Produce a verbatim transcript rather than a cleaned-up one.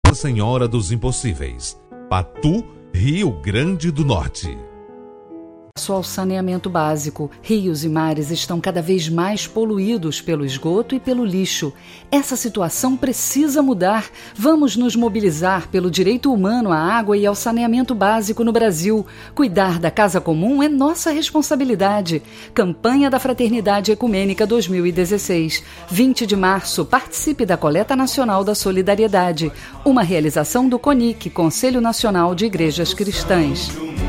Nossa Senhora dos Impossíveis. Patu, Rio Grande do Norte. Ao saneamento básico, rios e mares estão cada vez mais poluídos pelo esgoto e pelo lixo. Essa situação precisa mudar. Vamos nos mobilizar pelo direito humano à água e ao saneamento básico no Brasil. Cuidar da casa comum é nossa responsabilidade. Campanha da Fraternidade Ecumênica dois mil e dezesseis. vinte de março, participe da Coleta Nacional da Solidariedade. Uma realização do CONIC, Conselho Nacional de Igrejas Cristãs.